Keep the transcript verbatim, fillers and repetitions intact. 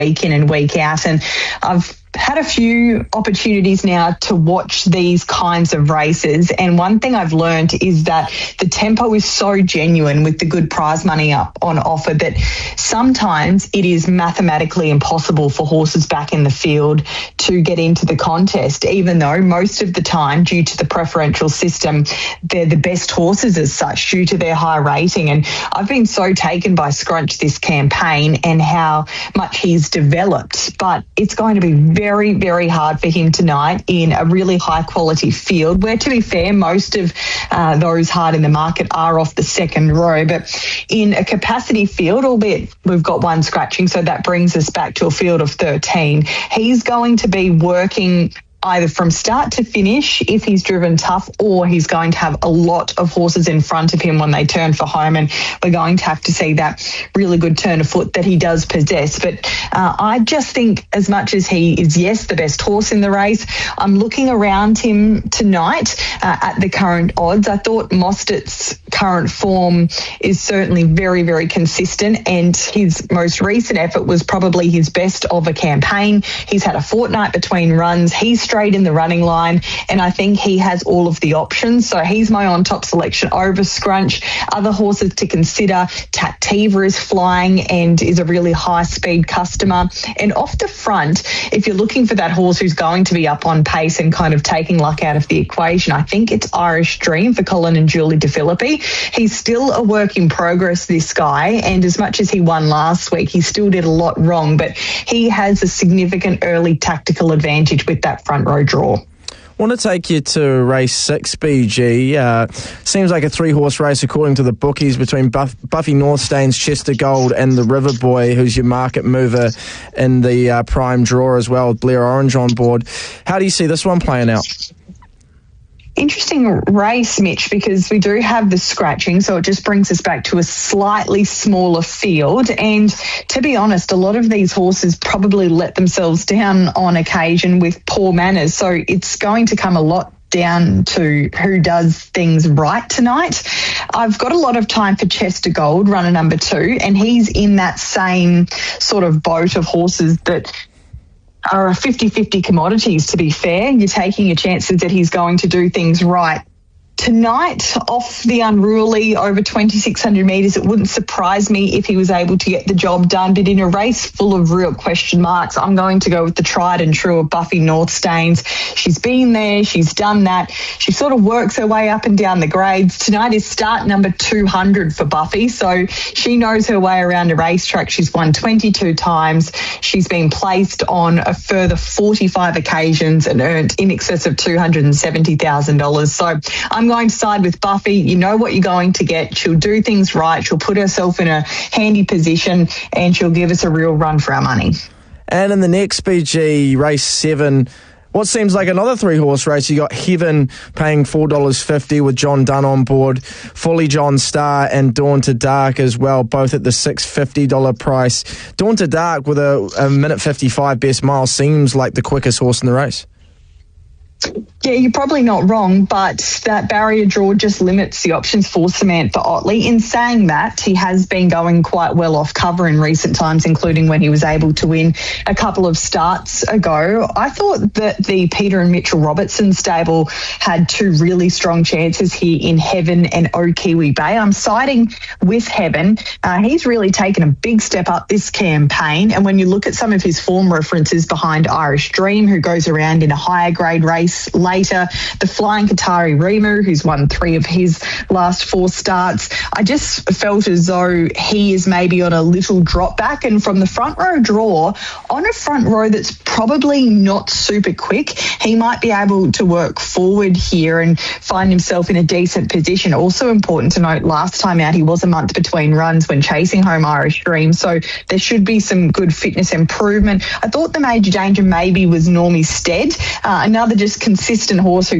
week in and week out. And I've had a few opportunities now to watch these kinds of races, and one thing I've learned is that the tempo is so genuine with the good prize money up on offer that sometimes it is mathematically impossible for horses back in the field to get into the contest, even though most of the time, due to the preferential system, they're the best horses as such due to their high rating. And I've been so taken by Scrunch this campaign and how much he's developed, but it's going to be very, very hard for him tonight in a really high quality field where, to be fair, most of uh, those hard in the market are off the second row. But in a capacity field, albeit we've got one scratching, so that brings us back to a field of thirteen, he's going to be working either from start to finish if he's driven tough, or he's going to have a lot of horses in front of him when they turn for home, and we're going to have to see that really good turn of foot that he does possess. But uh, I just think, as much as he is, yes, the best horse in the race, I'm looking around him tonight uh, at the current odds. I thought Mostert's current form is certainly very, very consistent, and his most recent effort was probably his best of a campaign. He's had a fortnight between runs. He's straight in the running line, and I think he has all of the options. So he's my on-top selection over Scrunch. Other horses to consider, Tactiva is flying and is a really high-speed customer. And off the front, if you're looking for that horse who's going to be up on pace and kind of taking luck out of the equation, I think it's Irish Dream for Colin and Julie De Philippi. He's still a work in progress, this guy, and as much as he won last week, he still did a lot wrong, but he has a significant early tactical advantage with that front row draw. I want to take you to race six, B G. Uh, seems like a three-horse race according to the bookies between Buff- Buffy Northstain's Chester Gold and the River Boy, who's your market mover in the uh, prime draw as well, with Blair Orange on board. How do you see this one playing out? Interesting race, Mitch, because we do have the scratching, so it just brings us back to a slightly smaller field. And to be honest, a lot of these horses probably let themselves down on occasion with poor manners, so it's going to come a lot down to who does things right tonight. I've got a lot of time for Chester Gold, runner number two, and he's in that same sort of boat of horses that are fifty-fifty commodities, to be fair. You're taking your chances that he's going to do things right. Tonight, off the Unruly over twenty-six hundred metres, it wouldn't surprise me if he was able to get the job done. But in a race full of real question marks, I'm going to go with the tried and true of Buffy Northstains. She's been there, she's done that. She sort of works her way up and down the grades. Tonight is start number two hundred for Buffy, so she knows her way around a racetrack. She's won twenty-two times. She's been placed on a further forty-five occasions and earned in excess of two hundred seventy thousand dollars. So I'm going to side with Buffy. You know what you're going to get. She'll do things right. She'll put herself in a handy position, and she'll give us a real run for our money. And in the next B G, race seven, what seems like another three-horse race, you got Heaven paying four dollars fifty with John Dunn on board, Fully John Star and Dawn to Dark as well, both at the six hundred fifty dollars price. Dawn to Dark with a, a minute fifty-five best mile seems like the quickest horse in the race. Yeah, you're probably not wrong, but that barrier draw just limits the options for Samantha Otley. In saying that, he has been going quite well off cover in recent times, including when he was able to win a couple of starts ago. I thought that the Peter and Mitchell Robertson stable had two really strong chances here in Heaven and O Kiwi Bay. I'm siding with Heaven. Uh, he's really taken a big step up this campaign, and when you look at some of his form references behind Irish Dream, who goes around in a higher grade race later, the Flying Qatari Rimu, who's won three of his last four starts, I just felt as though he is maybe on a little drop back. And from the front row draw, on a front row that's probably not super quick, he might be able to work forward here and find himself in a decent position. Also important to note, last time out he was a month between runs when chasing home Irish Dream, so there should be some good fitness improvement. I thought the major danger maybe was Normie Stead, uh, another just consistent horse who